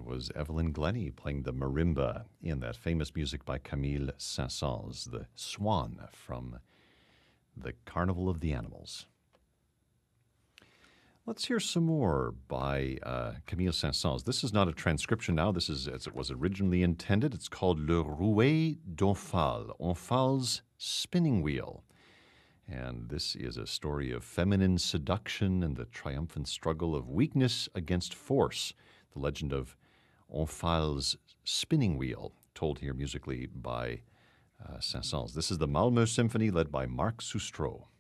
was Evelyn Glennie playing the marimba in that famous music by Camille Saint-Saëns, the Swan from the Carnival of the Animals. Let's hear some more by Camille Saint-Saëns. This is not a transcription now. This is as it was originally intended. It's called Le Rouet d'Omphale, Omphale's Spinning Wheel. And this is a story of feminine seduction and the triumphant struggle of weakness against force. The legend of Omphale's spinning wheel, told here musically by Saint-Saëns. This is the Malmö Symphony led by Marc Sustro.